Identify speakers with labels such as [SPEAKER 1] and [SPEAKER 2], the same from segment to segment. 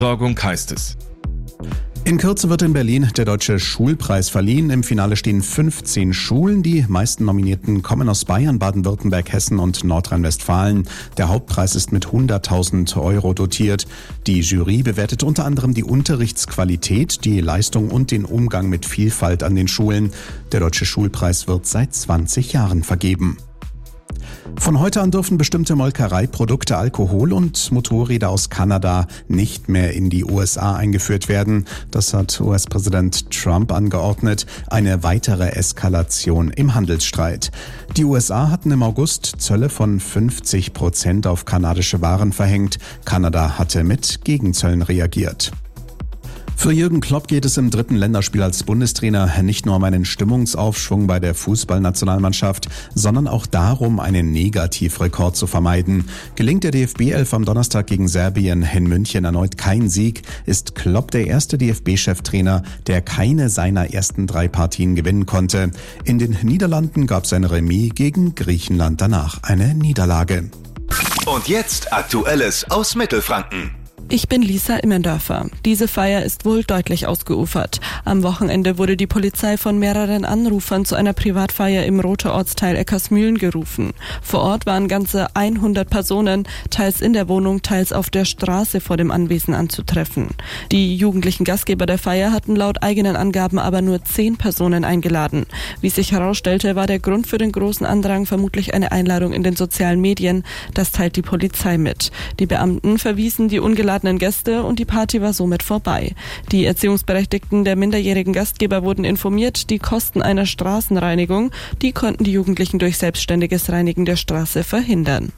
[SPEAKER 1] Versorgung heißt es.
[SPEAKER 2] In Kürze wird in Berlin der Deutsche Schulpreis verliehen. Im Finale stehen 15 Schulen. Die meisten Nominierten kommen aus Bayern, Baden-Württemberg, Hessen und Nordrhein-Westfalen. Der Hauptpreis ist mit 100.000 Euro dotiert. Die Jury bewertet unter anderem die Unterrichtsqualität, die Leistung und den Umgang mit Vielfalt an den Schulen. Der Deutsche Schulpreis wird seit 20 Jahren vergeben. Von heute an dürfen bestimmte Molkereiprodukte, Alkohol und Motorräder aus Kanada nicht mehr in die USA eingeführt werden. Das hat US-Präsident Trump angeordnet. Eine weitere Eskalation im Handelsstreit. Die USA hatten im August Zölle von 50% auf kanadische Waren verhängt. Kanada hatte mit Gegenzöllen reagiert. Für Jürgen Klopp geht es im dritten Länderspiel als Bundestrainer nicht nur um einen Stimmungsaufschwung bei der Fußballnationalmannschaft, sondern auch darum, einen Negativrekord zu vermeiden. Gelingt der DFB-Elf am Donnerstag gegen Serbien in München erneut kein Sieg, ist Klopp der erste DFB-Cheftrainer, der keine seiner ersten 3 Partien gewinnen konnte. In den Niederlanden gab es ein Remis, gegen Griechenland danach eine Niederlage.
[SPEAKER 3] Und jetzt Aktuelles aus Mittelfranken.
[SPEAKER 4] Ich bin Lisa Immendörfer. Diese Feier ist wohl deutlich ausgeufert. Am Wochenende wurde die Polizei von mehreren Anrufern zu einer Privatfeier im Roter Ortsteil Eckersmühlen gerufen. Vor Ort waren ganze 100 Personen, teils in der Wohnung, teils auf der Straße vor dem Anwesen anzutreffen. Die jugendlichen Gastgeber der Feier hatten laut eigenen Angaben aber nur 10 Personen eingeladen. Wie sich herausstellte, war der Grund für den großen Andrang vermutlich eine Einladung in den sozialen Medien. Das teilt die Polizei mit. Die Beamten verwiesen die ungeladenen Gäste und die Party war somit vorbei. Die Erziehungsberechtigten der minderjährigen Gastgeber wurden informiert, die Kosten einer Straßenreinigung, die konnten die Jugendlichen durch selbstständiges Reinigen der Straße verhindern.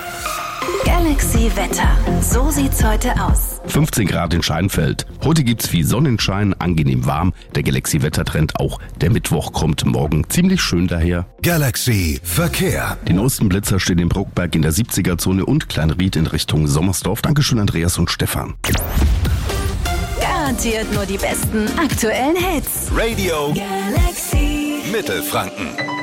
[SPEAKER 5] Galaxy Wetter. So sieht's heute aus.
[SPEAKER 6] 15 Grad in Scheinfeld. Heute gibt's viel Sonnenschein, angenehm warm. Der Galaxy Wettertrend auch. Der Mittwoch kommt morgen ziemlich schön daher.
[SPEAKER 3] Galaxy Verkehr.
[SPEAKER 6] Die neuesten Blitzer stehen in Bruckberg in der 70er-Zone und Kleinried in Richtung Sommersdorf. Dankeschön Andreas und Stefan.
[SPEAKER 5] Garantiert nur die besten aktuellen Hits.
[SPEAKER 3] Radio
[SPEAKER 5] Galaxy
[SPEAKER 3] Mittelfranken.